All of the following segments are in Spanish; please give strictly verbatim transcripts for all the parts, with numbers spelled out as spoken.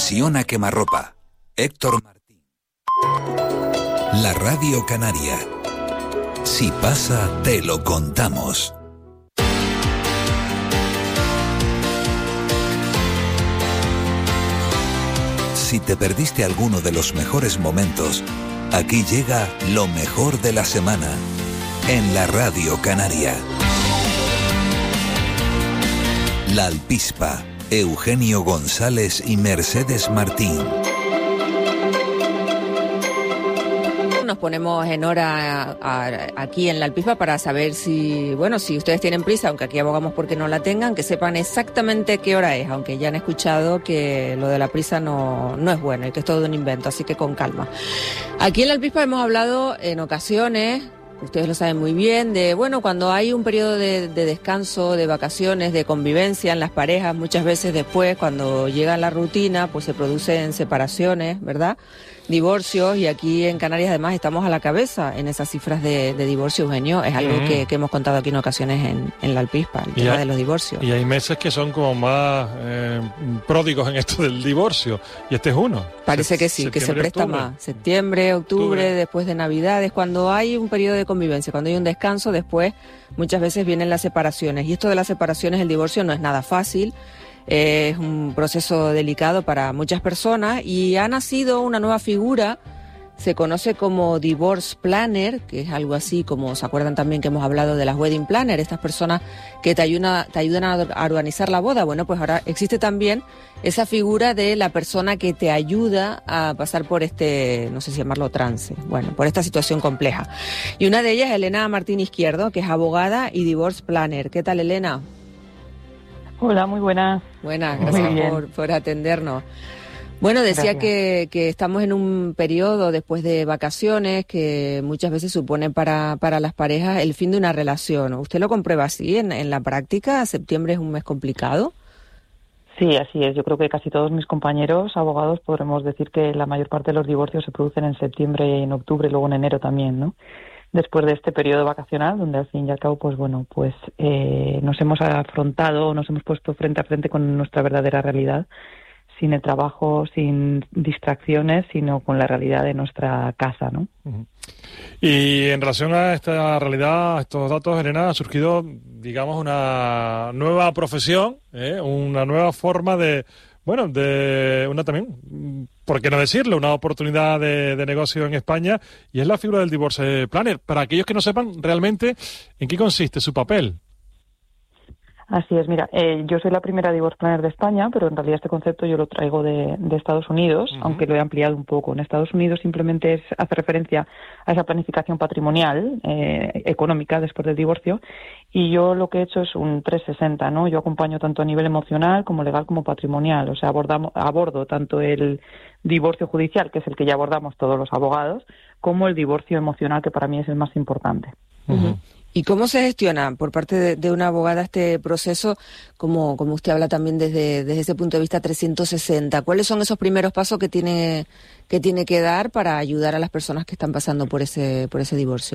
Atención a quemarropa. Héctor Martín. La Radio Canaria. Si pasa, te lo contamos. Si te perdiste alguno de los mejores momentos, aquí llega lo mejor de la semana en la Radio Canaria. La Alpispa, Eugenio González y Mercedes Martín. Nos ponemos en hora a, a, aquí en la Alpispa para saber si, bueno, si ustedes tienen prisa, aunque aquí abogamos porque no la tengan, que sepan exactamente qué hora es, aunque ya han escuchado que lo de la prisa no, no es bueno y que es todo un invento, así que con calma. Aquí en la Alpispa hemos hablado en ocasiones, ustedes lo saben muy bien, de, bueno, cuando hay un periodo de, de descanso, de vacaciones, de convivencia en las parejas, muchas veces después, cuando llega la rutina, pues se producen separaciones, ¿verdad?, divorcios, y aquí en Canarias además estamos a la cabeza en esas cifras de, de divorcio, Eugenio. Es algo mm. que, que hemos contado aquí en ocasiones en, en la Alpispa, el y tema hay, de los divorcios. Y hay meses que son como más eh, pródigos en esto del divorcio, y este es uno. Parece que sí, que se presta octubre. más. Septiembre, octubre, octubre, después de Navidades, cuando hay un periodo de convivencia, cuando hay un descanso, después muchas veces vienen las separaciones. Y esto de las separaciones, el divorcio, no es nada fácil. Es un proceso delicado para muchas personas y ha nacido una nueva figura, se conoce como Divorce Planner, que es algo así como, ¿se acuerdan también que hemos hablado de las Wedding Planner? Estas personas que te ayudan, te ayudan a organizar la boda. Bueno, pues ahora existe también esa figura de la persona que te ayuda a pasar por este, no sé si llamarlo trance, bueno, por esta situación compleja. Y una de ellas es Elena Martín Izquierdo, que es abogada y Divorce Planner. ¿Qué tal, Elena? Hola, muy buenas. Buenas, gracias por, por atendernos. Bueno, decía que, que estamos en un periodo después de vacaciones que muchas veces supone para, para las parejas el fin de una relación. ¿Usted lo comprueba así en, en la práctica? ¿Septiembre es un mes complicado? Sí, así es. Yo creo que casi todos mis compañeros abogados podremos decir que la mayor parte de los divorcios se producen en septiembre y en octubre y luego en enero también, ¿no? Después de este periodo vacacional, donde al fin y al cabo, pues bueno, pues eh, nos hemos afrontado, nos hemos puesto frente a frente con nuestra verdadera realidad, sin el trabajo, sin distracciones, sino con la realidad de nuestra casa, ¿no? Uh-huh. Y en relación a esta realidad, a estos datos, Elena, ha surgido, digamos, una nueva profesión, ¿eh? Una nueva forma de, bueno, de una también, ¿por qué no decirlo?, una oportunidad de, de negocio en España, y es la figura del Divorce Planner. Para aquellos que no sepan realmente en qué consiste su papel. Así es, mira, eh, yo soy la primera Divorce Planner de España, pero en realidad este concepto yo lo traigo de, de Estados Unidos, uh-huh. aunque lo he ampliado un poco. En Estados Unidos simplemente es, hace referencia a esa planificación patrimonial, eh, económica después del divorcio, y yo lo que he hecho es un trescientos sesenta, ¿no? Yo acompaño tanto a nivel emocional como legal como patrimonial, o sea, abordamos, abordo tanto el divorcio judicial, que es el que ya abordamos todos los abogados, como el divorcio emocional, que para mí es el más importante. Uh-huh. ¿Y cómo se gestiona por parte de, de una abogada este proceso, como, como usted habla también desde, desde ese punto de vista trescientos sesenta? ¿Cuáles son esos primeros pasos que tiene, que tiene que dar para ayudar a las personas que están pasando por ese, por ese divorcio?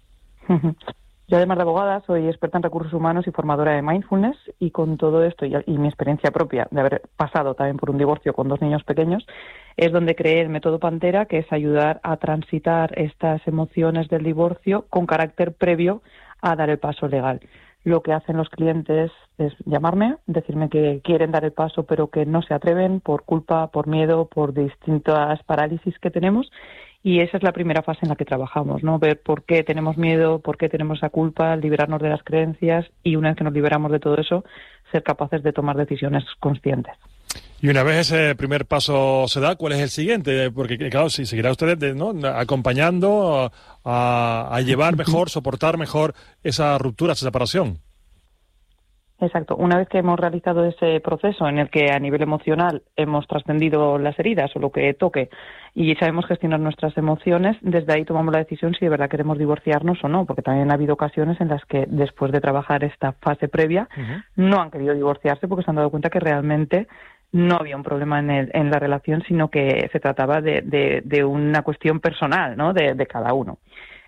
Yo, además de abogada, soy experta en recursos humanos y formadora de mindfulness, y con todo esto y, y mi experiencia propia de haber pasado también por un divorcio con dos niños pequeños, es donde creé el método Pantera, que es ayudar a transitar estas emociones del divorcio con carácter previo a dar el paso legal. Lo que hacen los clientes es llamarme, decirme que quieren dar el paso pero que no se atreven por culpa, por miedo, por distintas parálisis que tenemos, y esa es la primera fase en la que trabajamos, ¿no? Ver por qué tenemos miedo, por qué tenemos esa culpa, liberarnos de las creencias, y una vez que nos liberamos de todo eso, ser capaces de tomar decisiones conscientes. Y una vez ese primer paso se da, ¿cuál es el siguiente? Porque, claro, si seguirá usted, ¿no?, acompañando a, a llevar mejor, soportar mejor esa ruptura, esa separación. Exacto. Una vez que hemos realizado ese proceso en el que a nivel emocional hemos trascendido las heridas o lo que toque y sabemos gestionar nuestras emociones, desde ahí tomamos la decisión si de verdad queremos divorciarnos o no, porque también ha habido ocasiones en las que después de trabajar esta fase previa uh-huh. no han querido divorciarse porque se han dado cuenta que realmente no había un problema en, el, en la relación, sino que se trataba de, de, de una cuestión personal, ¿no?, de, de cada uno.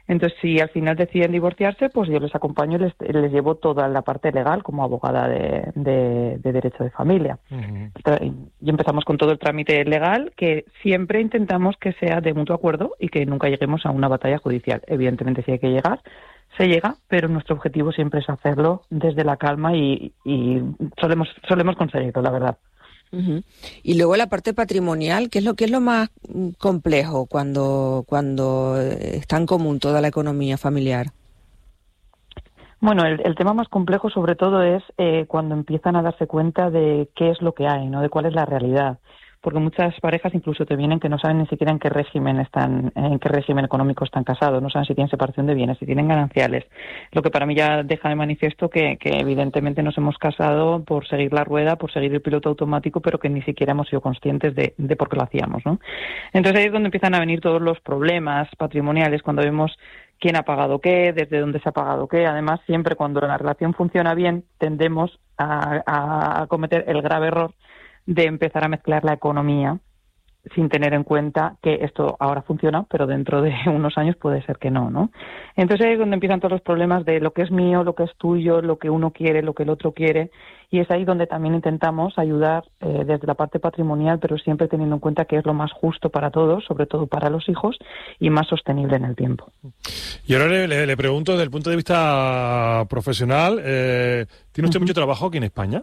Entonces, si al final deciden divorciarse, pues yo les acompaño y les, les llevo toda la parte legal como abogada de, de, de derecho de familia. Uh-huh. Y empezamos con todo el trámite legal, que siempre intentamos que sea de mutuo acuerdo y que nunca lleguemos a una batalla judicial. Evidentemente, si hay que llegar, se llega, pero nuestro objetivo siempre es hacerlo desde la calma y, y solemos, solemos conseguirlo, la verdad. Uh-huh. Y luego la parte patrimonial, ¿qué es lo que es lo más complejo cuando cuando está en común toda la economía familiar? Bueno, el, el tema más complejo sobre todo es eh, cuando empiezan a darse cuenta de qué es lo que hay, ¿no? De cuál es la realidad. Porque muchas parejas incluso te vienen que no saben ni siquiera en qué régimen están, en qué régimen económico están casados, no saben si tienen separación de bienes, si tienen gananciales. Lo que para mí ya deja de manifiesto que, que evidentemente nos hemos casado por seguir la rueda, por seguir el piloto automático, pero que ni siquiera hemos sido conscientes de, de por qué lo hacíamos, ¿no? Entonces ahí es donde empiezan a venir todos los problemas patrimoniales, cuando vemos quién ha pagado qué, desde dónde se ha pagado qué. Además, siempre cuando la relación funciona bien, tendemos a, a cometer el grave error de empezar a mezclar la economía sin tener en cuenta que esto ahora funciona, pero dentro de unos años puede ser que no, ¿no? Entonces ahí es donde empiezan todos los problemas de lo que es mío, lo que es tuyo, lo que uno quiere, lo que el otro quiere, y es ahí donde también intentamos ayudar eh, desde la parte patrimonial, pero siempre teniendo en cuenta que es lo más justo para todos, sobre todo para los hijos, y más sostenible en el tiempo. Y ahora le, le, le pregunto desde el punto de vista profesional, eh, ¿tiene usted uh-huh. mucho trabajo aquí en España?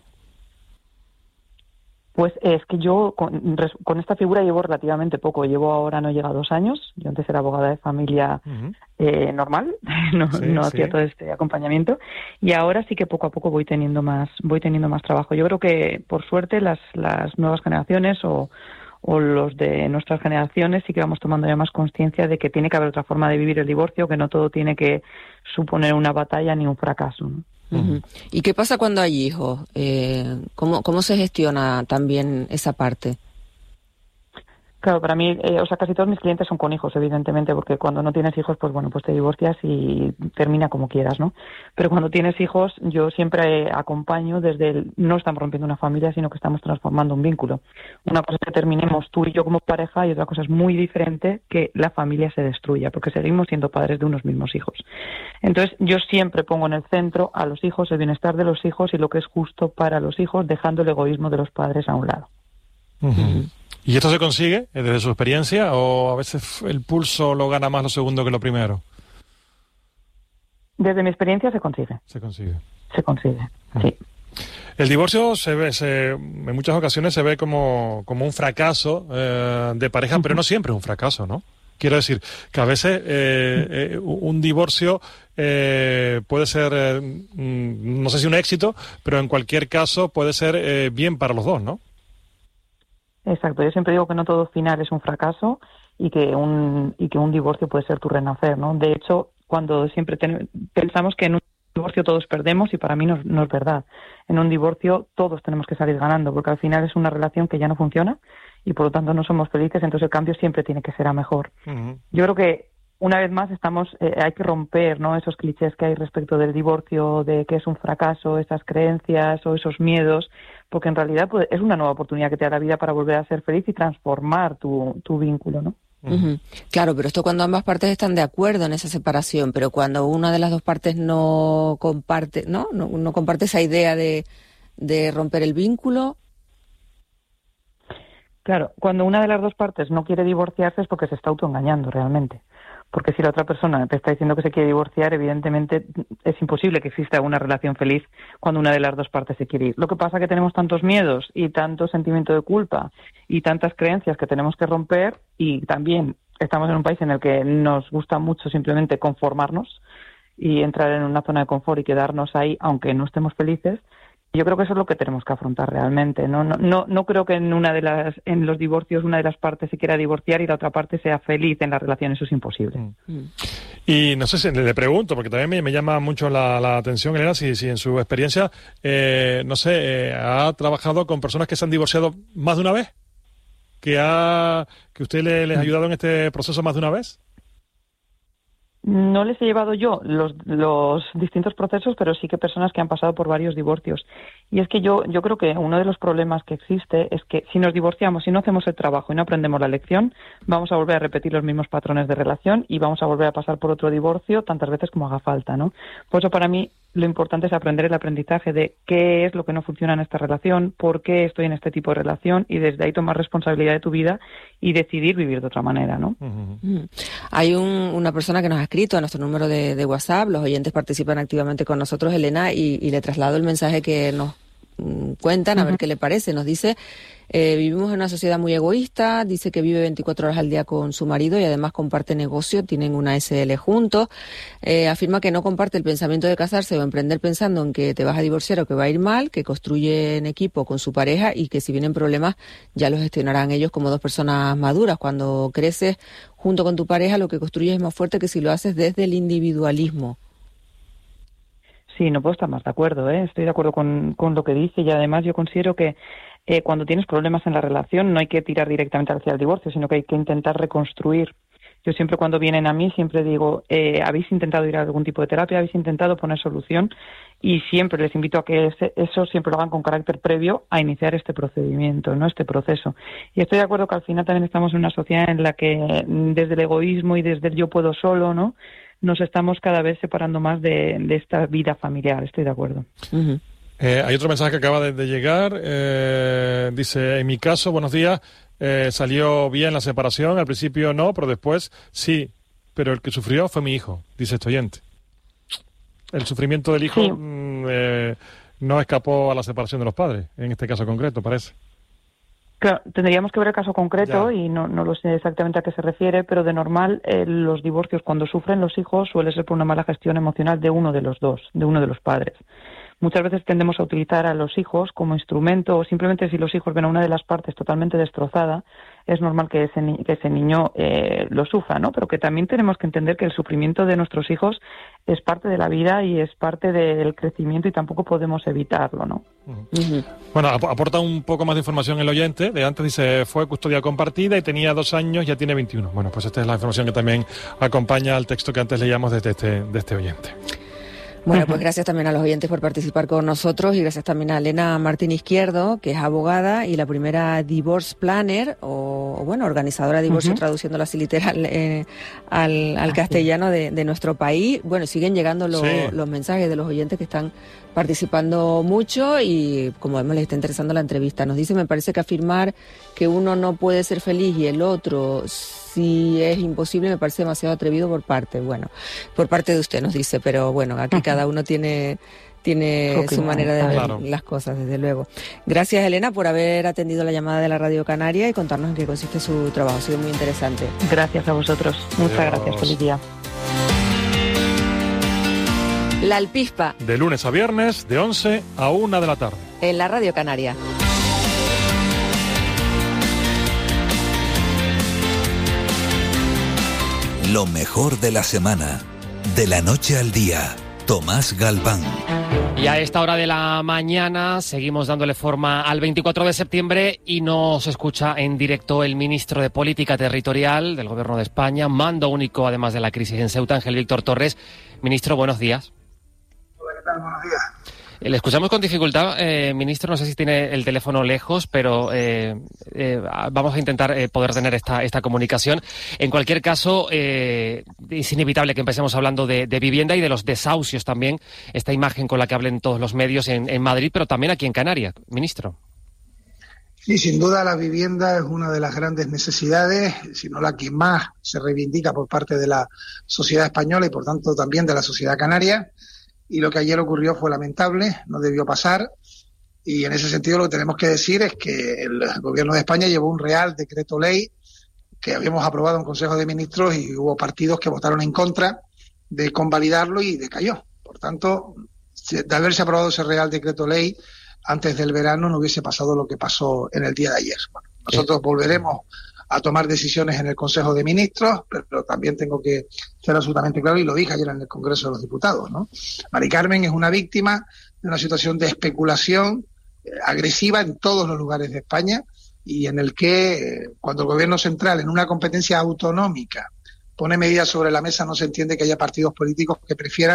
Pues es que yo con, con esta figura llevo relativamente poco. Llevo ahora, no llega a dos años. Yo antes era abogada de familia uh-huh. eh, normal, no, sí, no sí. hacía todo este acompañamiento. Y ahora sí que poco a poco voy teniendo más, voy teniendo más trabajo. Yo creo que, por suerte, las, las nuevas generaciones o, o los de nuestras generaciones sí que vamos tomando ya más conciencia de que tiene que haber otra forma de vivir el divorcio, que no todo tiene que suponer una batalla ni un fracaso, ¿no? Uh-huh. ¿Y qué pasa cuando hay hijos? Eh, ¿cómo, ¿Cómo se gestiona también esa parte? Claro, para mí, eh, o sea, casi todos mis clientes son con hijos, evidentemente, porque cuando no tienes hijos, pues bueno, pues te divorcias y termina como quieras, ¿no? Pero cuando tienes hijos, yo siempre acompaño desde el, no estamos rompiendo una familia, sino que estamos transformando un vínculo. Una cosa es que terminemos tú y yo como pareja, y otra cosa es muy diferente que la familia se destruya, porque seguimos siendo padres de unos mismos hijos. Entonces, yo siempre pongo en el centro a los hijos, el bienestar de los hijos y lo que es justo para los hijos, dejando el egoísmo de los padres a un lado. Uh-huh. ¿Y esto se consigue desde su experiencia o a veces el pulso lo gana más lo segundo que lo primero? Desde mi experiencia se consigue. Se consigue. Se consigue, uh-huh. sí. El divorcio se ve, se, en muchas ocasiones se ve como, como un fracaso eh, de pareja, uh-huh. pero no siempre es un fracaso, ¿no? Quiero decir que a veces eh, eh, un divorcio eh, puede ser, eh, no sé si un éxito, pero en cualquier caso puede ser eh, bien para los dos, ¿no? Exacto, yo siempre digo que no todo final es un fracaso y que un y que un divorcio puede ser tu renacer, ¿no? De hecho, cuando siempre ten, pensamos que en un divorcio todos perdemos, y para mí no, no es verdad. En un divorcio todos tenemos que salir ganando, porque al final es una relación que ya no funciona y por lo tanto no somos felices, entonces el cambio siempre tiene que ser a mejor. Uh-huh. Yo creo que una vez más estamos eh, hay que romper, ¿no?, esos clichés que hay respecto del divorcio, de que es un fracaso, esas creencias o esos miedos, porque en realidad pues, es una nueva oportunidad que te da la vida para volver a ser feliz y transformar tu, tu vínculo, ¿no? Uh-huh. Claro, pero esto cuando ambas partes están de acuerdo en esa separación, pero cuando una de las dos partes no comparte, ¿no? No, no comparte esa idea de, de romper el vínculo. Claro, cuando una de las dos partes no quiere divorciarse es porque se está autoengañando realmente. Porque si la otra persona te está diciendo que se quiere divorciar, evidentemente es imposible que exista una relación feliz cuando una de las dos partes se quiere ir. Lo que pasa es que tenemos tantos miedos y tanto sentimiento de culpa y tantas creencias que tenemos que romper, y también estamos en un país en el que nos gusta mucho simplemente conformarnos y entrar en una zona de confort y quedarnos ahí aunque no estemos felices. Yo creo que eso es lo que tenemos que afrontar realmente. No, no, no, no creo que en una de las, en los divorcios una de las partes se quiera divorciar y la otra parte sea feliz en la relación. Eso es imposible. Mm. Y no sé si le pregunto, porque también me, me llama mucho la, la atención, Elena, si, si en su experiencia, eh, no sé, eh, ha trabajado con personas que se han divorciado más de una vez, que ha, que usted le, les ha ayudado en este proceso más de una vez. No les he llevado yo los, los distintos procesos, pero sí que personas que han pasado por varios divorcios. Y es que yo, yo creo que uno de los problemas que existe es que si nos divorciamos, si no hacemos el trabajo y no aprendemos la lección, vamos a volver a repetir los mismos patrones de relación y vamos a volver a pasar por otro divorcio tantas veces como haga falta, ¿no? Por eso para mí lo importante es aprender el aprendizaje de qué es lo que no funciona en esta relación, por qué estoy en este tipo de relación y desde ahí tomar responsabilidad de tu vida y decidir vivir de otra manera, ¿no? Uh-huh. Hay un, una persona que nos ha escrito a nuestro número de, de WhatsApp, los oyentes participan activamente con nosotros, Elena, y, y le traslado el mensaje que nos mm, cuentan, a uh-huh. ver qué le parece. Nos dice, eh, vivimos en una sociedad muy egoísta, dice que vive veinticuatro horas al día con su marido y además comparte negocio, tienen una S L juntos, eh, afirma que no comparte el pensamiento de casarse o emprender pensando en que te vas a divorciar o que va a ir mal, que construye en equipo con su pareja y que si vienen problemas ya los gestionarán ellos como dos personas maduras. Cuando creces junto con tu pareja lo que construyes es más fuerte que si lo haces desde el individualismo. Sí, no puedo estar más de acuerdo, ¿eh? Estoy de acuerdo con, con lo que dice y además yo considero que eh, cuando tienes problemas en la relación no hay que tirar directamente hacia el divorcio, sino que hay que intentar reconstruir. Yo siempre cuando vienen a mí siempre digo, eh, ¿habéis intentado ir a algún tipo de terapia? ¿Habéis intentado poner solución? Y siempre les invito a que ese, eso siempre lo hagan con carácter previo a iniciar este procedimiento, ¿no? Este proceso. Y estoy de acuerdo que al final también estamos en una sociedad en la que desde el egoísmo y desde el yo puedo solo, ¿no?, nos estamos cada vez separando más de, de esta vida familiar. Estoy de acuerdo. Uh-huh. Eh, hay otro mensaje que acaba de, de llegar. Eh, dice, en mi caso, buenos días, eh, salió bien la separación. Al principio no, pero después sí. Pero el que sufrió fue mi hijo, dice este oyente. El sufrimiento del hijo sí. mm, eh, no escapó a la separación de los padres, en este caso concreto, parece. Claro, tendríamos que ver el caso concreto ya. y no, no lo sé exactamente a qué se refiere, pero de normal eh, los divorcios cuando sufren los hijos suele ser por una mala gestión emocional de uno de los dos, de uno de los padres. Muchas veces tendemos a utilizar a los hijos como instrumento o simplemente si los hijos ven a una de las partes totalmente destrozada, es normal que ese, ni- que ese niño eh, lo sufra, ¿no? Pero que también tenemos que entender que el sufrimiento de nuestros hijos es parte de la vida y es parte del crecimiento y tampoco podemos evitarlo, ¿no? Uh-huh. Uh-huh. Bueno, ap- aporta un poco más de información el oyente. De antes dice, fue custodia compartida y tenía dos años, ya tiene veintiuno. Bueno, pues esta es la información que también acompaña al texto que antes leíamos de este, de este oyente. Bueno, pues gracias también a los oyentes por participar con nosotros y gracias también a Elena Martín Izquierdo, que es abogada y la primera divorce planner o, bueno, organizadora de divorcio, uh-huh. traduciéndolo así literal eh, al, al castellano de, de nuestro país. Bueno, siguen llegando lo, sí. los mensajes de los oyentes que están participando mucho y como vemos les está interesando la entrevista. Nos dice, me parece que afirmar que uno no puede ser feliz y el otro si es imposible me parece demasiado atrevido por parte, bueno, por parte de usted nos dice, pero bueno, aquí cada uno tiene tiene su manera de ver claro. las cosas, desde luego. Gracias, Elena, por haber atendido la llamada de la Radio Canaria y contarnos en qué consiste su trabajo, ha sido muy interesante. Gracias a vosotros, muchas Adiós. Gracias, feliz día. La Alpispa. De lunes a viernes, de once a una de la tarde. En la Radio Canaria. Lo mejor de la semana, de la noche al día, Tomás Galván. Y a esta hora de la mañana seguimos dándole forma al veinticuatro de septiembre y nos escucha en directo el ministro de Política Territorial del Gobierno de España, mando único además de la crisis en Ceuta, Ángel Víctor Torres. Ministro, buenos días. Hola, ¿qué tal? Buenos días. Le escuchamos con dificultad, eh, ministro, no sé si tiene el teléfono lejos, pero eh, eh, vamos a intentar eh, poder tener esta, esta comunicación. En cualquier caso, eh, es inevitable que empecemos hablando de, de vivienda y de los desahucios también, esta imagen con la que hablen todos los medios en, en Madrid, pero también aquí en Canarias, ministro. Sí, sin duda la vivienda es una de las grandes necesidades, si no la que más se reivindica por parte de la sociedad española y por tanto también de la sociedad canaria. Y lo que ayer ocurrió fue lamentable, no debió pasar, y en ese sentido lo que tenemos que decir es que el Gobierno de España llevó un Real Decreto Ley que habíamos aprobado en Consejo de Ministros y hubo partidos que votaron en contra de convalidarlo y decayó. Por tanto, de haberse aprobado ese Real Decreto Ley antes del verano no hubiese pasado lo que pasó en el día de ayer. Bueno, nosotros volveremos a tomar decisiones en el Consejo de Ministros, pero también tengo que ser absolutamente claro, y lo dije ayer en el Congreso de los Diputados, ¿no? Mari Carmen es una víctima de una situación de especulación eh, agresiva en todos los lugares de España y en el que eh, cuando el Gobierno central, en una competencia autonómica, pone medidas sobre la mesa, no se entiende que haya partidos políticos que prefieran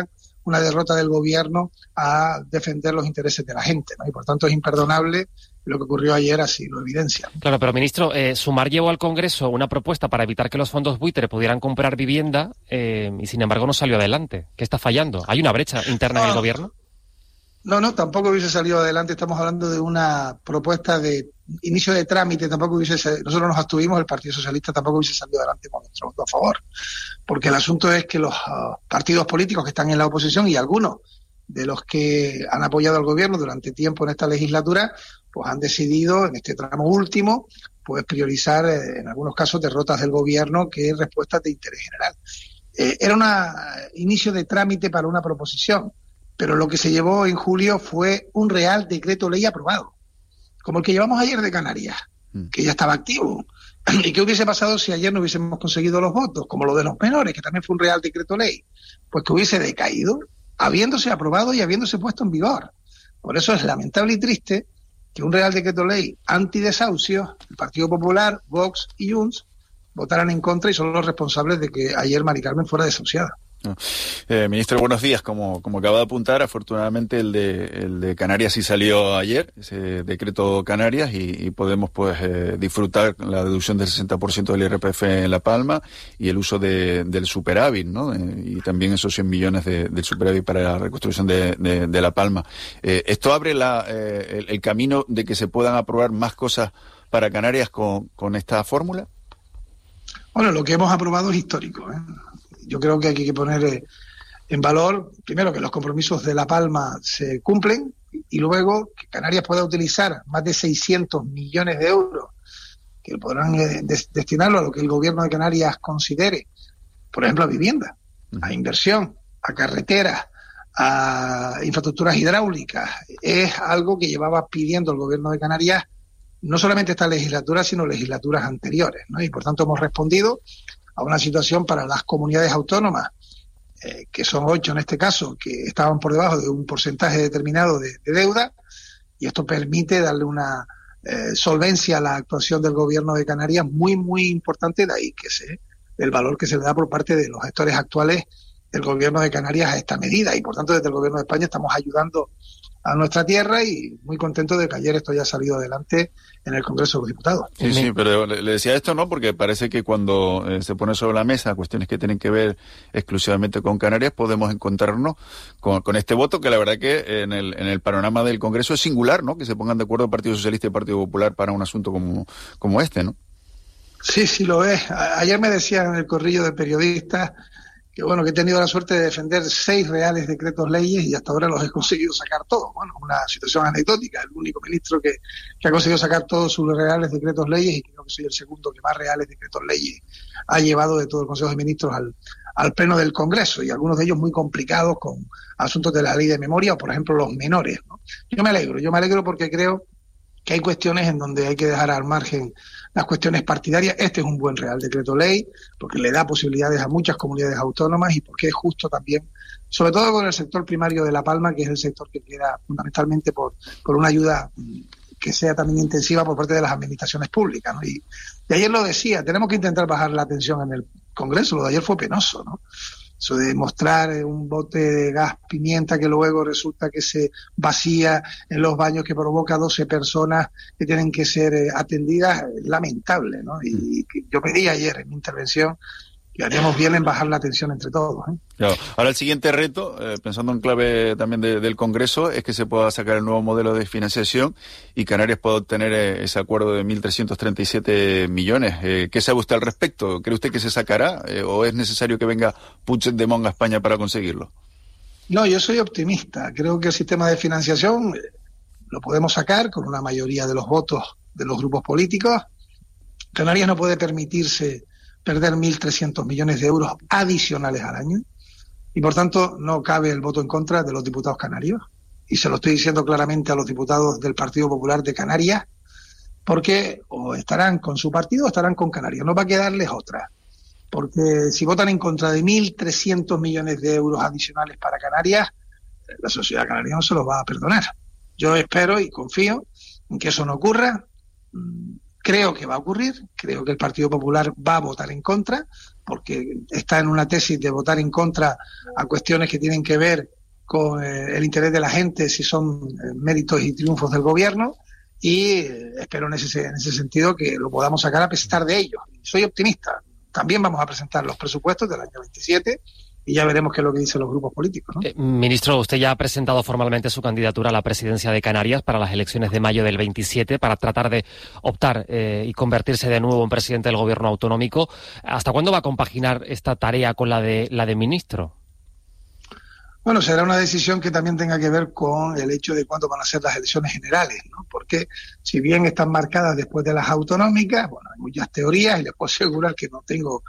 una derrota del gobierno a defender los intereses de la gente, ¿no? Y por tanto es imperdonable. Lo que ocurrió ayer así lo evidencia. Claro, pero ministro, eh, Sumar llevó al Congreso una propuesta para evitar que los fondos buitre pudieran comprar vivienda eh, y sin embargo no salió adelante. ¿Qué está fallando? ¿Hay una brecha interna no, en el gobierno? No, no, tampoco hubiese salido adelante. Estamos hablando de una propuesta de inicio de trámite. Tampoco hubiese, nosotros nos abstuvimos, el Partido Socialista tampoco hubiese salido adelante con nuestro voto a favor. Porque el asunto es que los uh, partidos políticos que están en la oposición y algunos de los que han apoyado al gobierno durante tiempo en esta legislatura, pues han decidido en este tramo último pues priorizar eh, en algunos casos derrotas del gobierno que respuestas de interés general. Eh, era un inicio de trámite para una proposición, pero lo que se llevó en julio fue un real decreto ley aprobado, como el que llevamos ayer de Canarias, que ya estaba activo. ¿Y qué hubiese pasado si ayer no hubiésemos conseguido los votos? Como lo de los menores, que también fue un real decreto ley, pues que hubiese decaído, habiéndose aprobado y habiéndose puesto en vigor. Por eso es lamentable y triste que un real decreto ley antidesahucios, el Partido Popular, Vox y Junts votaran en contra y son los responsables de que ayer Mari Carmen fuera desahuciada. No. Eh, ministro, buenos días. Como, como acaba de apuntar, afortunadamente el de, el de Canarias sí salió ayer, ese decreto Canarias, y, y podemos pues eh, disfrutar la deducción del sesenta por ciento del I R P F en La Palma y el uso de, del superávit, ¿no? Eh, y también esos cien millones de, del superávit para la reconstrucción de, de, de La Palma. Eh, ¿Esto abre la, eh, el, el camino de que se puedan aprobar más cosas para Canarias con, con esta fórmula? Bueno, lo que hemos aprobado es histórico, ¿eh? Yo creo que hay que poner eh, en valor, primero, que los compromisos de La Palma se cumplen y luego que Canarias pueda utilizar más de seiscientos millones de euros que podrán eh, des- destinarlo a lo que el gobierno de Canarias considere, por ejemplo, a vivienda, a inversión, a carreteras, a infraestructuras hidráulicas. Es algo que llevaba pidiendo el gobierno de Canarias no solamente esta legislatura, sino legislaturas anteriores, ¿no? Y por tanto hemos respondido a una situación para las comunidades autónomas, eh, que son ocho en este caso, que estaban por debajo de un porcentaje determinado de, de deuda, y esto permite darle una eh, solvencia a la actuación del gobierno de Canarias muy, muy importante, de ahí que se, el valor que se le da por parte de los gestores actuales del gobierno de Canarias a esta medida, y por tanto desde el gobierno de España estamos ayudando a nuestra tierra y muy contento de que ayer esto haya salido adelante en el Congreso de los Diputados. Sí, sí, pero le, le decía esto, ¿no? Porque parece que cuando eh, se pone sobre la mesa cuestiones que tienen que ver exclusivamente con Canarias, podemos encontrarnos con, con este voto que la verdad que en el, en el panorama del Congreso es singular, ¿no? Que se pongan de acuerdo el Partido Socialista y el Partido Popular para un asunto como, como este, ¿no? Sí, sí lo es. A- ayer me decían en el corrillo de periodistas que bueno, que he tenido la suerte de defender seis reales decretos leyes y hasta ahora los he conseguido sacar todos. Bueno, una situación anecdótica, el único ministro que, que ha conseguido sacar todos sus reales decretos leyes, y creo que soy el segundo que más reales decretos leyes ha llevado de todo el Consejo de Ministros al, al Pleno del Congreso, y algunos de ellos muy complicados con asuntos de la ley de memoria o, por ejemplo, los menores, ¿no? Yo me alegro, yo me alegro porque creo que hay cuestiones en donde hay que dejar al margen las cuestiones partidarias. Este es un buen real decreto ley porque le da posibilidades a muchas comunidades autónomas y porque es justo también, sobre todo con el sector primario de La Palma, que es el sector que queda fundamentalmente por, por una ayuda que sea también intensiva por parte de las administraciones públicas, ¿no? Y, y ayer lo decía, tenemos que intentar bajar la tensión en el Congreso. Lo de ayer fue penoso, ¿no? Eso de mostrar un bote de gas pimienta que luego resulta que se vacía en los baños, que provoca doce personas que tienen que ser eh, atendidas, es lamentable, ¿no? Y, y yo pedí ayer en mi intervención que haríamos bien en bajar la tensión entre todos, ¿eh? Claro. Ahora el siguiente reto, eh, pensando en clave también de, del Congreso, es que se pueda sacar el nuevo modelo de financiación y Canarias pueda obtener eh, ese acuerdo de mil trescientos treinta y siete millones. Eh, ¿Qué sabe usted al respecto? ¿Cree usted que se sacará eh, o es necesario que venga Puigdemont a España para conseguirlo? No, yo soy optimista. Creo que el sistema de financiación eh, lo podemos sacar con una mayoría de los votos de los grupos políticos. Canarias no puede permitirse perder mil trescientos millones de euros adicionales al año, y por tanto no cabe el voto en contra de los diputados canarios, y se lo estoy diciendo claramente a los diputados del Partido Popular de Canarias, porque o estarán con su partido o estarán con Canarias, no va a quedarles otra, porque si votan en contra de mil trescientos millones de euros adicionales para Canarias, la sociedad canaria no se los va a perdonar. Yo espero y confío en que eso no ocurra. Creo que va a ocurrir, creo que el Partido Popular va a votar en contra, porque está en una tesis de votar en contra a cuestiones que tienen que ver con eh, el interés de la gente, si son eh, méritos y triunfos del gobierno, y eh, espero en ese, en ese sentido que lo podamos sacar a pesar de ello. Soy optimista. También vamos a presentar los presupuestos del año veintisiete y ya veremos qué es lo que dicen los grupos políticos, ¿no? Eh, ministro, usted ya ha presentado formalmente su candidatura a la presidencia de Canarias para las elecciones de mayo del veintisiete para tratar de optar eh, y convertirse de nuevo en presidente del gobierno autonómico. ¿Hasta cuándo va a compaginar esta tarea con la de la de ministro? Bueno, será una decisión que también tenga que ver con el hecho de cuándo van a ser las elecciones generales, ¿no? Porque si bien están marcadas después de las autonómicas, bueno, hay muchas teorías y les puedo asegurar que no tengo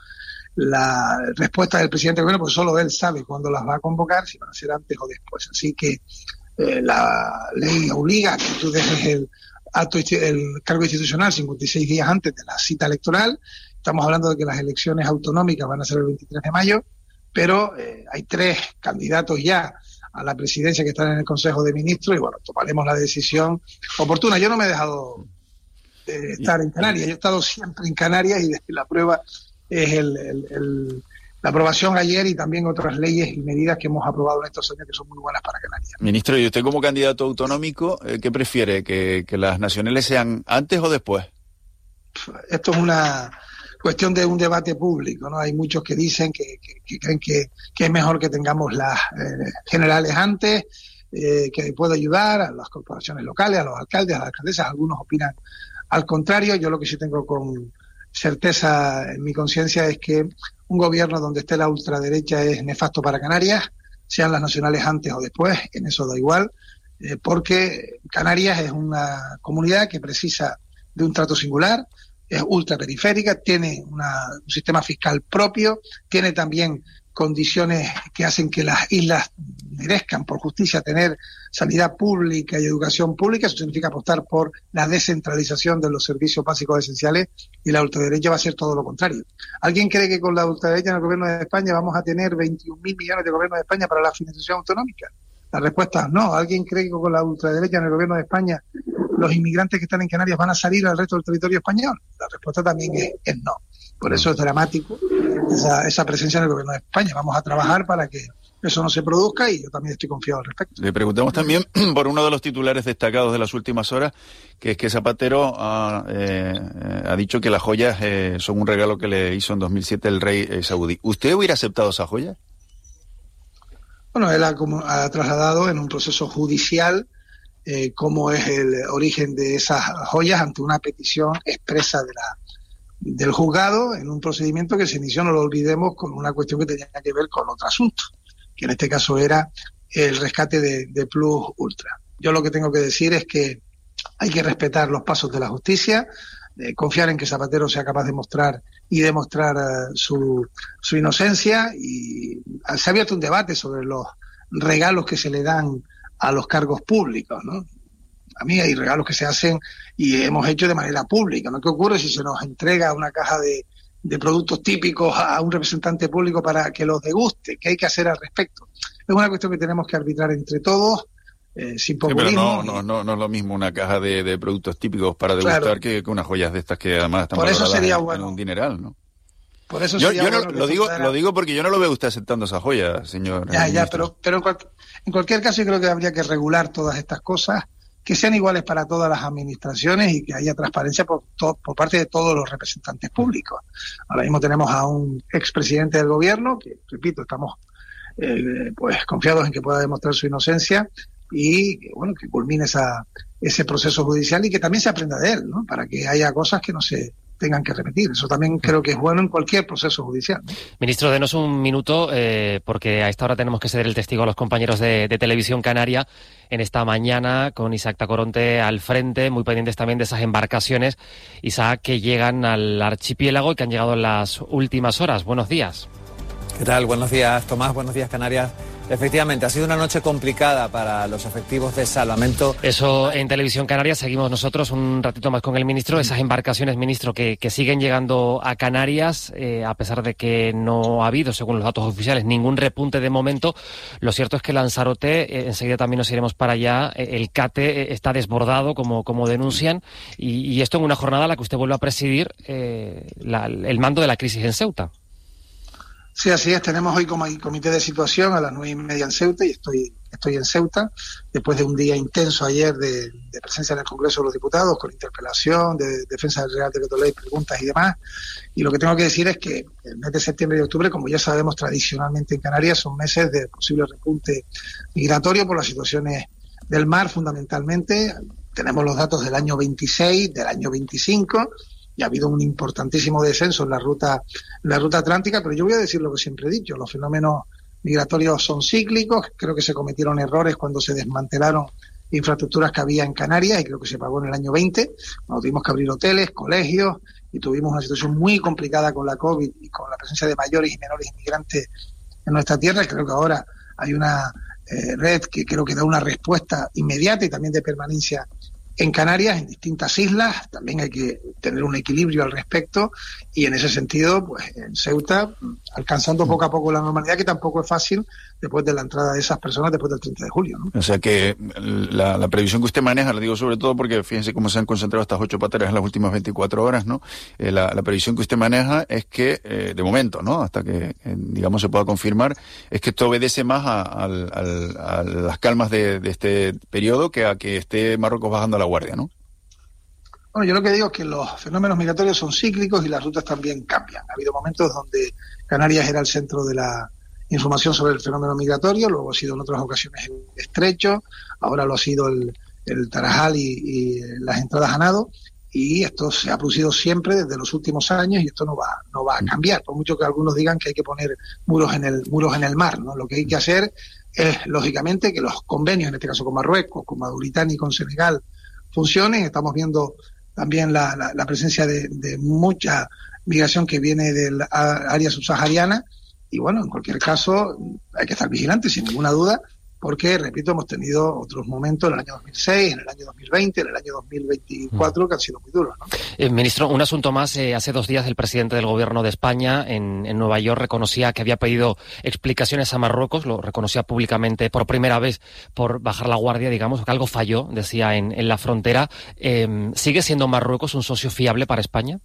la respuesta del presidente del gobierno, porque solo él sabe cuándo las va a convocar, si van a ser antes o después. Así que eh, la ley obliga a que tú dejes el acto, el cargo institucional cincuenta y seis días antes de la cita electoral. Estamos hablando de que las elecciones autonómicas van a ser el veintitrés de mayo, pero eh, hay tres candidatos ya a la presidencia que están en el Consejo de Ministros y bueno, tomaremos la decisión oportuna. Yo no me he dejado de estar en Canarias, yo he estado siempre en Canarias y la prueba es el, el, el, la aprobación ayer y también otras leyes y medidas que hemos aprobado en estos años que son muy buenas para Canarias. Ministro, ¿y usted como candidato autonómico, eh, qué prefiere? ¿Que, que las nacionales sean antes o después? Esto es una cuestión de un debate público, ¿no? Hay muchos que dicen que, que, que creen que, que es mejor que tengamos las eh, generales antes, eh, que puede ayudar a las corporaciones locales, a los alcaldes, a las alcaldesas. Algunos opinan al contrario. Yo lo que sí tengo con certeza en mi conciencia es que un gobierno donde esté la ultraderecha es nefasto para Canarias, sean las nacionales antes o después, en eso da igual, eh, porque Canarias es una comunidad que precisa de un trato singular, es ultraperiférica, tiene una, un sistema fiscal propio, tiene también condiciones que hacen que las islas merezcan por justicia tener sanidad pública y educación pública. Eso significa apostar por la descentralización de los servicios básicos esenciales y la ultraderecha va a hacer todo lo contrario. ¿Alguien cree que con la ultraderecha en el gobierno de España vamos a tener veintiún mil millones de gobierno de España para la financiación autonómica? La respuesta es no. ¿Alguien cree que con la ultraderecha en el gobierno de España los inmigrantes que están en Canarias van a salir al resto del territorio español? La respuesta también es, es no. Por eso es dramático esa, esa presencia en el gobierno de España. Vamos a trabajar para que eso no se produzca y yo también estoy confiado al respecto. Le preguntamos también por uno de los titulares destacados de las últimas horas, que es que Zapatero ha, eh, ha dicho que las joyas eh, son un regalo que le hizo en dos mil siete el rey eh, saudí. ¿Usted hubiera aceptado esa joya? Bueno, él ha, como, ha trasladado en un proceso judicial eh, cómo es el origen de esas joyas ante una petición expresa de la del juzgado en un procedimiento que se inició, no lo olvidemos, con una cuestión que tenía que ver con otro asunto, que en este caso era el rescate de, de Plus Ultra. Yo lo que tengo que decir es que hay que respetar los pasos de la justicia, eh, confiar en que Zapatero sea capaz de mostrar y demostrar uh, su, su inocencia, y se ha abierto un debate sobre los regalos que se le dan a los cargos públicos, ¿no? A mí hay regalos que se hacen y hemos hecho de manera pública, ¿no? ¿Qué ocurre si se nos entrega una caja de, de productos típicos a un representante público para que los deguste? ¿Qué hay que hacer al respecto? Es una cuestión que tenemos que arbitrar entre todos, eh, sin populismo. Sí, pero no, no, no, no es lo mismo una caja de, de productos típicos para degustar, claro, que, que unas joyas de estas que además están Por eso sería en, bueno. en un dineral, ¿no? Por eso yo sería yo no, bueno lo digo fuera... lo digo porque yo no lo veo usted aceptando esa joya, señor. Ya, ministro. ya, pero, pero en, cual, en cualquier caso yo creo que habría que regular todas estas cosas, que sean iguales para todas las administraciones y que haya transparencia por, to, por parte de todos los representantes públicos. Ahora mismo tenemos a un expresidente del gobierno que, repito, estamos eh, pues confiados en que pueda demostrar su inocencia y que, bueno, que culmine esa, ese proceso judicial y que también se aprenda de él, ¿no? Para que haya cosas que no se tengan que repetir. Eso también creo que es bueno en cualquier proceso judicial, ¿no? Ministro, denos un minuto, eh, porque a esta hora tenemos que ceder el testigo a los compañeros de, de Televisión Canaria en esta mañana, con Isaac Tacoronte al frente, muy pendientes también de esas embarcaciones, Isaac, que llegan al archipiélago y que han llegado en las últimas horas. Buenos días. ¿Qué tal? Buenos días, Tomás. Buenos días, Canarias. Efectivamente, ha sido una noche complicada para los efectivos de salvamento. Eso en Televisión Canaria. Seguimos nosotros un ratito más con el ministro. Esas embarcaciones, ministro, que, que siguen llegando a Canarias, eh, a pesar de que no ha habido, según los datos oficiales, ningún repunte de momento. Lo cierto es que Lanzarote, eh, enseguida también nos iremos para allá, eh, el CATE eh, está desbordado, como, como denuncian, y, y esto en una jornada a la que usted vuelve a presidir eh, la, el mando de la crisis en Ceuta. Sí, así es. Tenemos hoy como comité de situación a las nueve y media en Ceuta y estoy estoy en Ceuta después de un día intenso ayer de, de presencia en el Congreso de los Diputados con interpelación, de defensa del Real Decreto Ley, preguntas y demás. Y lo que tengo que decir es que el mes de septiembre y octubre, como ya sabemos tradicionalmente en Canarias, son meses de posible repunte migratorio por las situaciones del mar fundamentalmente. Tenemos los datos del año veintiséis, del año veinticinco. Y ha habido un importantísimo descenso en la ruta en la ruta atlántica, pero yo voy a decir lo que siempre he dicho, los fenómenos migratorios son cíclicos, creo que se cometieron errores cuando se desmantelaron infraestructuras que había en Canarias, y creo que se pagó en el año veinte, cuando tuvimos que abrir hoteles, colegios, y tuvimos una situación muy complicada con la COVID y con la presencia de mayores y menores inmigrantes en nuestra tierra. Creo que ahora hay una eh, red que creo que da una respuesta inmediata y también de permanencia en Canarias, en distintas islas. También hay que tener un equilibrio al respecto, y en ese sentido, pues en Ceuta, alcanzando poco a poco la normalidad, que tampoco es fácil después de la entrada de esas personas después del treinta de julio, ¿no? O sea que la, la previsión que usted maneja, le digo sobre todo porque fíjense cómo se han concentrado estas ocho pateras en las últimas veinticuatro horas, ¿no? Eh, la, la previsión que usted maneja es que, eh, de momento, ¿no?, hasta que, eh, digamos, se pueda confirmar, es que esto obedece más a, a, a, a las calmas de, de este periodo que a que esté Marruecos bajando la guardia, ¿no? Bueno, yo lo que digo es que los fenómenos migratorios son cíclicos y las rutas también cambian. Ha habido momentos donde Canarias era el centro de la información sobre el fenómeno migratorio, luego ha sido en otras ocasiones el Estrecho, ahora lo ha sido el, el Tarajal y, y las entradas a nado, y esto se ha producido siempre desde los últimos años, y esto no va no va a cambiar, por mucho que algunos digan que hay que poner muros en el muros en el mar, ¿no? Lo que hay que hacer es, lógicamente, que los convenios, en este caso con Marruecos, con Mauritania y con Senegal, funcionen. Estamos viendo también la, la, la presencia de, de mucha migración que viene del área subsahariana, y bueno, en cualquier caso hay que estar vigilantes sin ninguna duda, porque, repito, hemos tenido otros momentos en el año dos mil seis, en el año dos mil veinte, en el año dos mil veinticuatro, que han sido muy duros, ¿no? Eh, ministro, un asunto más. Eh, hace dos días el presidente del Gobierno de España en, en Nueva York reconocía que había pedido explicaciones a Marruecos, lo reconocía públicamente por primera vez por bajar la guardia, digamos, que algo falló, decía, en, en la frontera. Eh, ¿Sigue siendo Marruecos un socio fiable para España?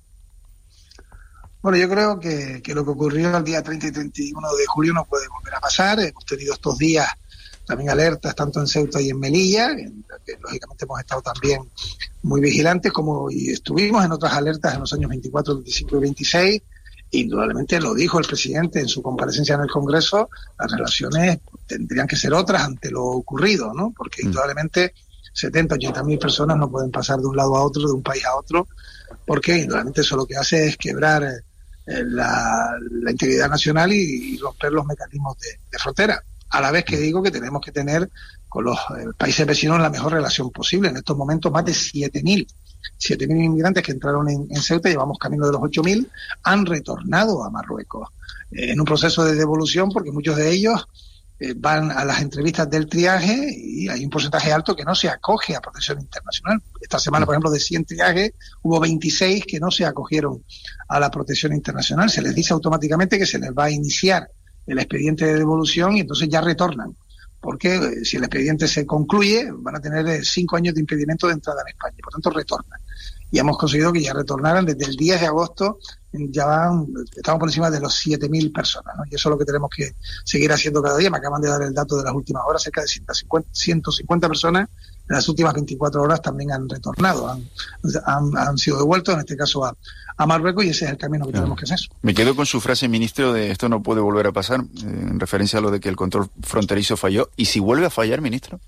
Bueno, yo creo que, que lo que ocurrió el día treinta y treinta y uno de julio no puede volver a pasar. Hemos tenido estos días también alertas tanto en Ceuta y en Melilla, en que lógicamente hemos estado también muy vigilantes, como y estuvimos en otras alertas en los años veinticuatro, veinticinco y veintiséis. Indudablemente lo dijo el presidente en su comparecencia en el Congreso, las relaciones tendrían que ser otras ante lo ocurrido, ¿no? Porque indudablemente setenta, ochenta mil personas no pueden pasar de un lado a otro, de un país a otro, porque indudablemente eso lo que hace es quebrar eh, la, la integridad nacional y, y romper los mecanismos de, de frontera. A la vez que digo que tenemos que tener con los eh, países vecinos la mejor relación posible. En estos momentos más de siete mil inmigrantes que entraron en, en Ceuta, llevamos camino de los ocho mil, han retornado a Marruecos eh, en un proceso de devolución, porque muchos de ellos eh, van a las entrevistas del triaje y hay un porcentaje alto que no se acoge a protección internacional. Esta semana, por ejemplo, de cien triajes, hubo veintiséis que no se acogieron a la protección internacional. Se les dice automáticamente que se les va a iniciar el expediente de devolución y entonces ya retornan, porque eh, si el expediente se concluye van a tener eh, cinco años de impedimento de entrada en España, por tanto retornan. Y hemos conseguido que ya retornaran desde el diez de agosto, ya van, estamos por encima de los siete mil personas, ¿no? Y eso es lo que tenemos que seguir haciendo cada día. Me acaban de dar el dato de las últimas horas, cerca de ciento cincuenta personas en las últimas veinticuatro horas también han retornado, han, han, han sido devueltos, en este caso a, a Marruecos, y ese es el camino que tenemos que hacer. Me quedo con su frase, ministro, de esto no puede volver a pasar, eh, en referencia a lo de que el control fronterizo falló. ¿Y si vuelve a fallar, ministro?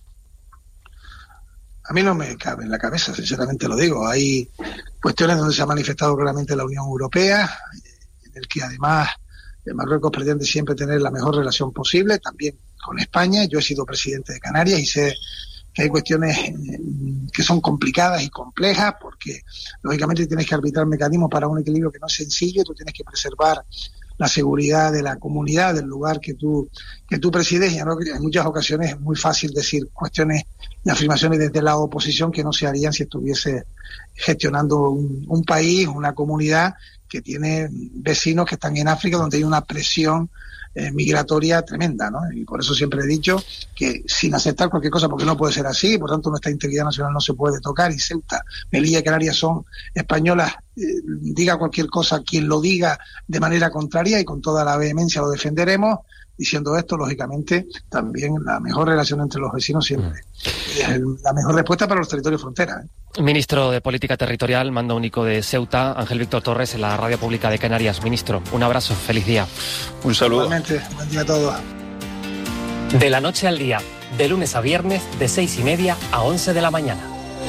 A mí no me cabe en la cabeza, sinceramente lo digo. Hay cuestiones donde se ha manifestado claramente la Unión Europea, en el que además Marruecos pretende siempre tener la mejor relación posible, también con España. Yo he sido presidente de Canarias y sé que hay cuestiones que son complicadas y complejas, porque lógicamente tienes que arbitrar mecanismos para un equilibrio que no es sencillo. Tú tienes que preservar la seguridad de la comunidad, del lugar que tú que tú presides, y en muchas ocasiones es muy fácil decir cuestiones de afirmaciones desde la oposición que no se harían si estuviese gestionando un, un país, una comunidad que tiene vecinos que están en África, donde hay una presión eh, migratoria tremenda, ¿no? Y por eso siempre he dicho que sin aceptar cualquier cosa, porque no puede ser así, por tanto nuestra integridad nacional no se puede tocar, y Ceuta, Melilla y Canarias son españolas, eh, diga cualquier cosa quien lo diga de manera contraria, y con toda la vehemencia lo defenderemos. Diciendo esto, lógicamente, también la mejor relación entre los vecinos siempre es la mejor respuesta para los territorios fronteras, ¿eh? Ministro de Política Territorial, mando único de Ceuta, Ángel Víctor Torres, en la Radio Pública de Canarias. Ministro, un abrazo, feliz día. Un saludo. Igualmente, buen día a todos. De la noche al día, de lunes a viernes, de seis y media a once de la mañana.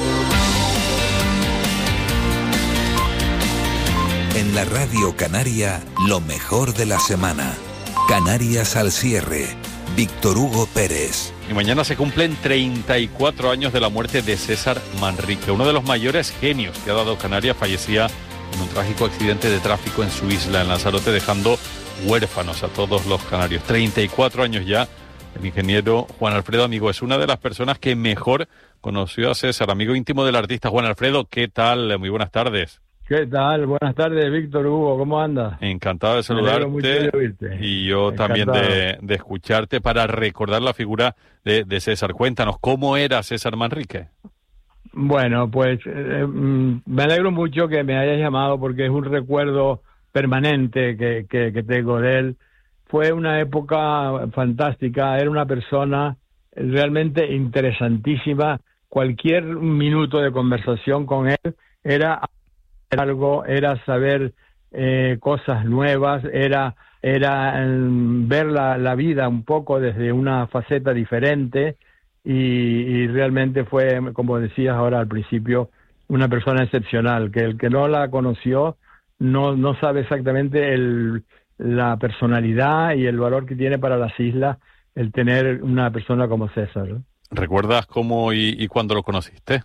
En la Radio Canaria, lo mejor de la semana. Canarias al cierre. Víctor Hugo Pérez. Y mañana se cumplen treinta y cuatro años de la muerte de César Manrique, uno de los mayores genios que ha dado Canarias. Fallecía en un trágico accidente de tráfico en su isla, en Lanzarote, dejando huérfanos a todos los canarios. treinta y cuatro años ya. El ingeniero Juan Alfredo Amigo es una de las personas que mejor conoció a César, amigo íntimo del artista. Juan Alfredo, ¿qué tal? Muy buenas tardes. ¿Qué tal? Buenas tardes, Víctor Hugo, ¿cómo andas? Encantado de saludarte. Mucho de oírte. Y yo Encantado. también de, de escucharte, para recordar la figura de, de César. Cuéntanos, ¿cómo era César Manrique? Bueno, pues eh, me alegro mucho que me hayas llamado, porque es un recuerdo permanente que, que, que tengo de él. Fue una época fantástica, era una persona realmente interesantísima. Cualquier minuto de conversación con él era algo, era saber eh, cosas nuevas, era era eh, ver la, la vida un poco desde una faceta diferente, y, y realmente fue, como decías ahora al principio, una persona excepcional, que el que no la conoció no no sabe exactamente el, la personalidad y el valor que tiene para las islas el tener una persona como César, ¿no? ¿Recuerdas cómo y, y cuándo lo conociste?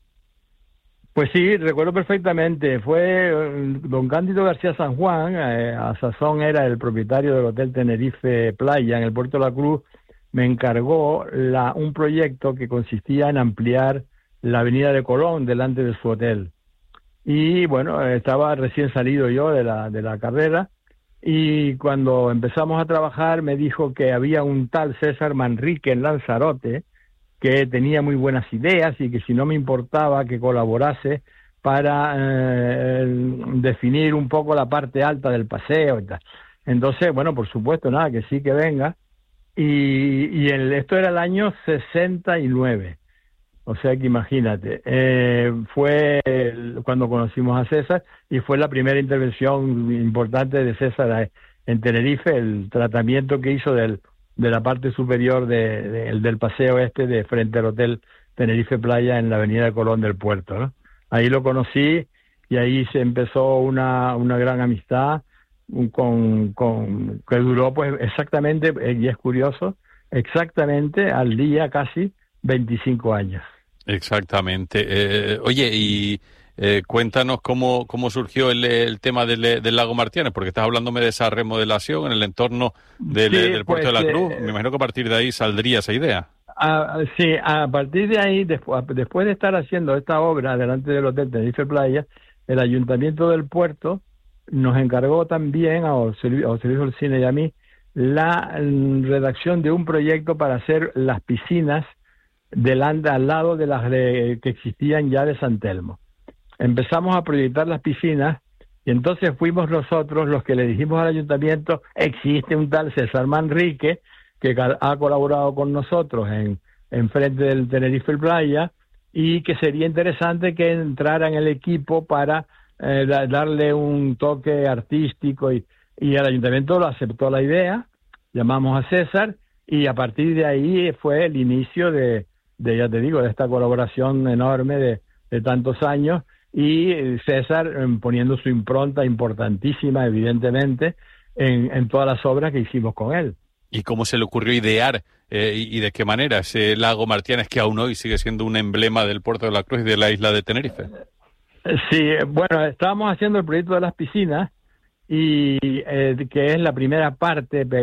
Pues sí, recuerdo perfectamente. Fue don Cándido García San Juan, eh, a sazón era el propietario del Hotel Tenerife Playa en el Puerto de la Cruz. Me encargó la, un proyecto que consistía en ampliar la avenida de Colón delante de su hotel. Y bueno, estaba recién salido yo de la, de la carrera, y cuando empezamos a trabajar me dijo que había un tal César Manrique en Lanzarote, que tenía muy buenas ideas, y que si no me importaba que colaborase para eh, definir un poco la parte alta del paseo y tal. Entonces, bueno, por supuesto, nada, que sí, que venga. Y, y el, esto era el año sesenta y nueve, o sea que imagínate, eh, fue el, cuando conocimos a César, y fue la primera intervención importante de César en Tenerife, el tratamiento que hizo del de la parte superior de, de, del paseo este de frente al Hotel Tenerife Playa en la avenida de Colón del Puerto, ¿no? Ahí lo conocí, y ahí se empezó una, una gran amistad con, con que duró pues exactamente, y es curioso, exactamente al día casi veinticinco años. Exactamente. Eh, oye, y eh, cuéntanos cómo, cómo surgió el, el tema del, del Lago Martínez, porque estás hablándome de esa remodelación en el entorno del, sí, del Puerto pues, de la Cruz. Eh, Me imagino que a partir de ahí saldría esa idea. A, sí, a partir de ahí, después, después de estar haciendo esta obra delante del Hotel Tenerife Playa, el Ayuntamiento del Puerto nos encargó también, a José Luis Olcina y a mí, la redacción de un proyecto para hacer las piscinas delante, al lado de las de, que existían ya de San Telmo. Empezamos a proyectar las piscinas, y entonces fuimos nosotros los que le dijimos al ayuntamiento: existe un tal César Manrique que ha colaborado con nosotros en, en frente del Tenerife Playa, y que sería interesante que entrara en el equipo para eh, da, darle un toque artístico, y, y el ayuntamiento lo aceptó la idea. Llamamos a César, y a partir de ahí fue el inicio de, de ya te digo, de esta colaboración enorme de, de tantos años, y César poniendo su impronta importantísima, evidentemente, en, en todas las obras que hicimos con él. ¿Y cómo se le ocurrió idear eh, y, y de qué manera ese Lago Martínez, que aún hoy sigue siendo un emblema del Puerto de la Cruz y de la isla de Tenerife? Sí, bueno, estábamos haciendo el proyecto de las piscinas, y eh, que es la primera parte